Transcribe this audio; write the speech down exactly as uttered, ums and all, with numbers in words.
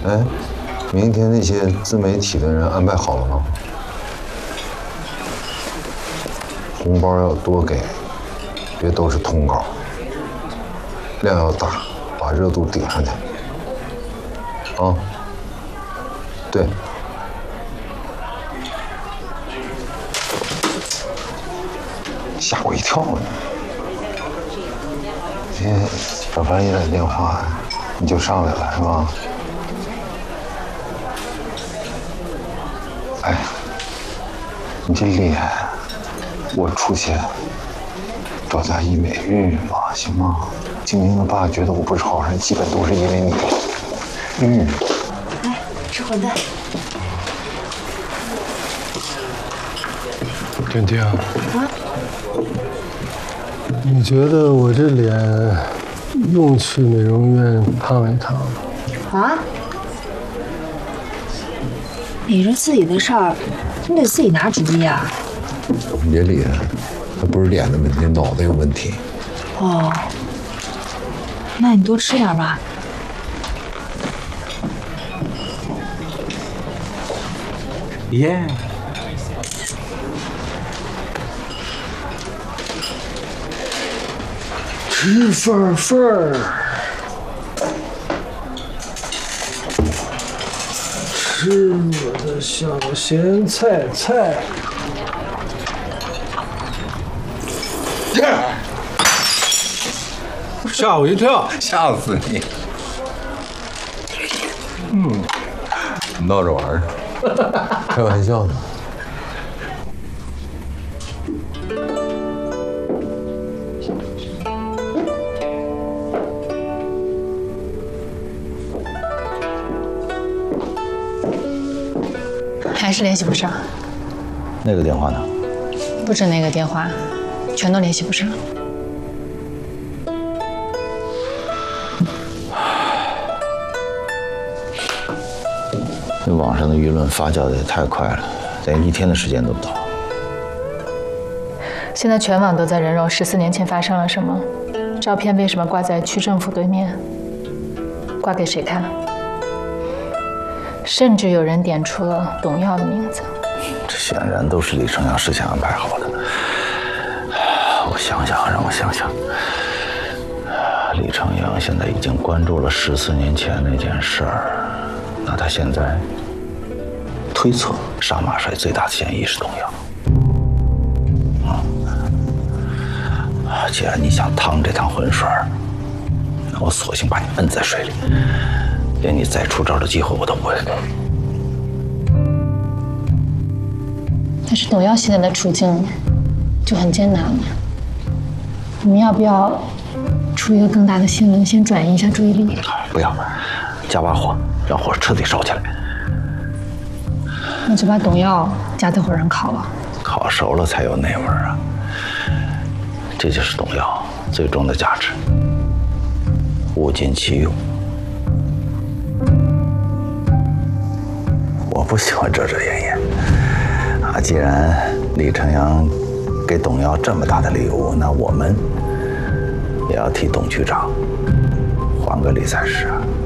哎，明天那些自媒体的人安排好了吗？红包要多给，别都是通稿，量要大，把热度顶上去。啊，对。吓我一跳呢！今天小凡一打电话，你就上来了是吧？哎，你这脸，我出钱找家医美愈愈吧，行吗？晶晶的爸觉得我不是好人，基本都是因为你。愈。 来，吃馄饨。 婷婷。啊。你觉得我这脸用去美容院烫一烫吗？ 啊？你这自己的事儿，你得自己拿主意啊。 你这脸，它不是脸的问题，脑袋有问题。 哦，那你多吃点吧。 耶。 吃份份儿，吃我的小咸菜菜。吓我一跳， 吓死你！嗯，闹着玩儿，开玩笑呢。 还是联系不上。 那个电话呢？ 不止那个电话，全都联系不上。 这网上的舆论发酵的也太快了，连一天的时间都不到。 现在全网都在人肉十四年前发生了什么，照片为什么挂在区政府对面？挂给谁看？甚至有人点出了董耀的名字。 这显然都是李成阳事先安排好的。我想想，让我想想。李成阳现在已经关注了十四年前那件事儿，那他现在推测杀马帅最大的嫌疑是董耀。嗯，既然你想趟这趟浑水，那我索性把你摁在水里，连你再出招的机会我都不会给。 但是董耀现在的处境就很艰难了，你们要不要出一个更大的新闻，先转移一下注意力？ 不要，加把火，让火彻底烧起来。 那就把董耀夹在火上烤了， 烤熟了才有那味儿啊！这就是董耀最终的价值，物尽其用。我不喜欢遮遮掩掩啊！既然李成阳给董耀这么大的礼物，那我们也要替董局长还个理财师啊！